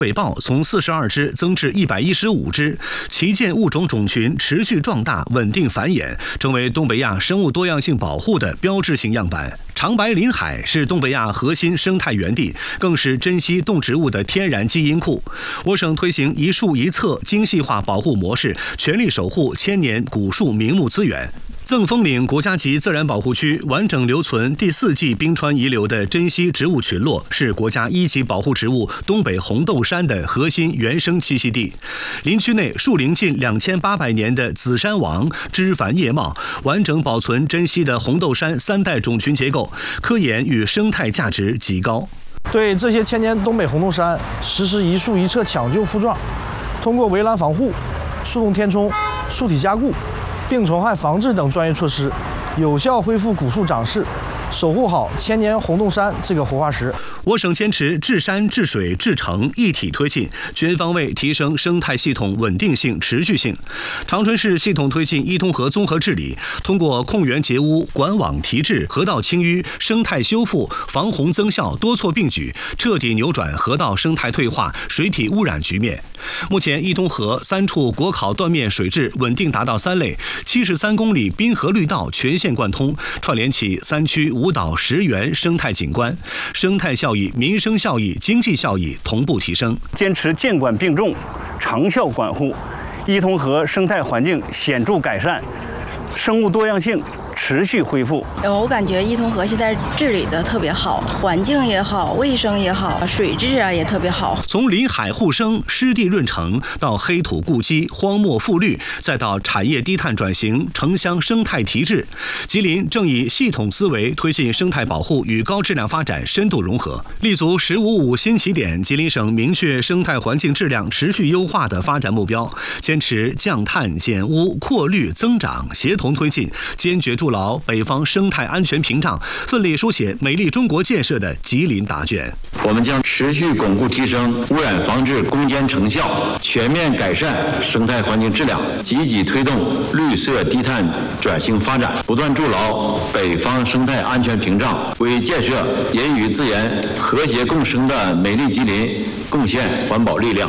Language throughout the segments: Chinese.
北豹从42只增至115只，旗舰物种种群持续壮大、稳定繁衍，成为东北亚生物多样性保护的标志性样板。长白林海是东北亚核心生态园地，更是珍稀动植物的天然基因库。我省推行一树一册精细化保护模式，全力守护千年古树名木资源。赠峰岭国家级自然保护区完整留存第4纪冰川遗留的珍稀植物群落，是国家1级保护植物东北红豆杉的核心原生栖息地。林区内树龄近2800年的紫杉王枝繁叶茂，完整保存珍稀的红豆杉3代种群结构，科研与生态价值极高。 对这些千年东北红豆杉实施一树一册抢救复壮，通过围栏防护、树洞填充、树体加固、病虫害防治等专业措施，有效恢复古树长势，守护好千年红豆杉这个活化石。 我省坚持治山、治水、治城一体推进，全方位提升生态系统稳定性、持续性。长春市系统推进伊通河综合治理，通过控源截污、管网提质、河道清淤、生态修复、防洪增效多措并举，彻底扭转河道生态退化、水体污染局面。目前，伊通河3处国考断面水质稳定达到3类，73公里滨河绿道全线贯通，串联起3区5岛10园生态景观，生态效益、民生效益、经济效益同步提升。 坚持监管并重、长效管护，伊通河生态环境显著改善，生物多样性持续恢复。 我感觉伊通河现在治理的特别好，环境也好，卫生也好，水质也特别好。 从林海护生、湿地润城，到黑土固基、荒漠复绿，再到产业低碳转型、城乡生态提质，吉林正以系统思维推进生态保护与高质量发展深度融合，立足“15+5”新起点。吉林省明确生态环境质量持续优化的发展目标，坚持降碳减污、扩绿增长协同推进，坚决筑牢北方生态安全屏障，奋力书写美丽中国建设的吉林答卷。 我们将持续巩固提升污染防治攻坚成效，全面改善生态环境质量，积极推动绿色低碳转型发展，不断筑牢北方生态安全屏障，为建设人与自然和谐共生的美丽吉林贡献环保力量。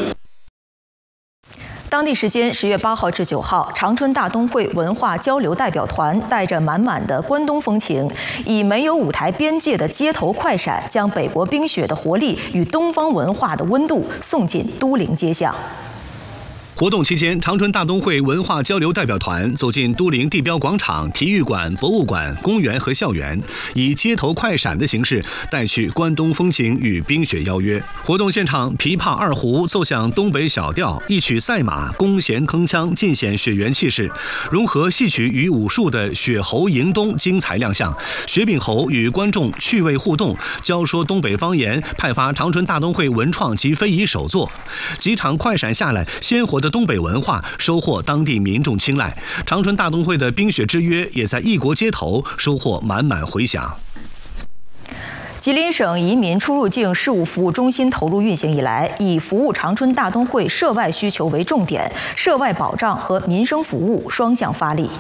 当地时间10月8号至9号，长春大东会文化交流代表团带着满满的关东风情，以没有舞台边界的街头快闪，将北国冰雪的活力与东方文化的温度送进都灵街巷。 活动期间，长春大东会文化交流代表团走进都灵地标广场、体育馆、博物馆、公园和校园，以街头快闪的形式带去关东风情与冰雪邀约。活动现场，琵琶二胡奏响东北小调，一曲赛马，弓弦铿锵，尽显雪原气势。融合戏曲与武术的雪猴迎冬精彩亮相，雪饼猴与观众趣味互动，教说东北方言，派发长春大东会文创及非遗手作。几场快闪下来，鲜活的东北文化收获当地民众青睐，长春大东会的冰雪之约也在异国街头收获满满回响。 吉林省移民出入境事务服务中心投入运行以来，以服务长春大东会涉外需求为重点，涉外保障和民生服务双向发力。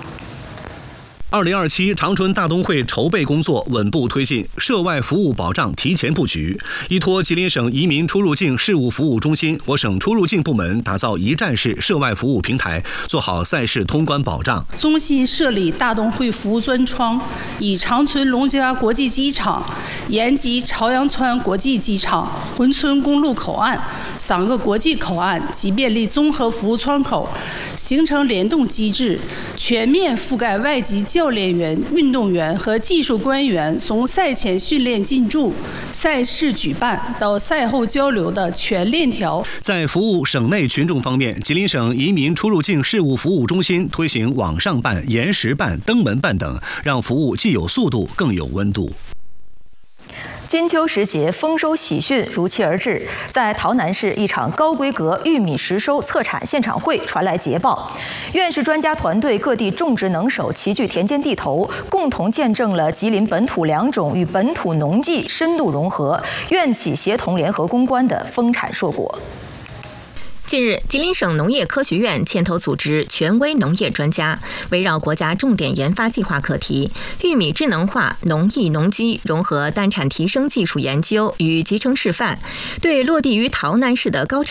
2027长春大东会筹备工作稳步推进，涉外服务保障提前布局。依托吉林省移民出入境事务服务中心，我省出入境部门打造一站式涉外服务平台，做好赛事通关保障。 中心设立大东会服务专窗，以长春龙嘉国际机场、延吉朝阳川国际机场、珲春公路口岸3个国际口岸及便利综合服务窗口，形成联动机制，全面覆盖外籍教练员、运动员和技术官员从赛前训练进驻、赛事举办到赛后交流的全链条。 在服务省内群众方面，吉林省移民出入境事务服务中心推行网上办、延时办、登门办等，让服务既有速度更有温度。 金秋时节，丰收喜讯如期而至。在洮南市，一场高规格玉米实收测产现场会传来捷报，院士专家团队、各地种植能手齐聚田间地头，共同见证了吉林本土良种与本土农技深度融合、院企协同联合攻关的丰产硕果。 近日，吉林省农业科学院牵头组织权威农业专家，围绕国家重点研发计划课题“玉米智能化农艺农机融合单产提升技术研究与集成示范”，对落地于洮南市的高产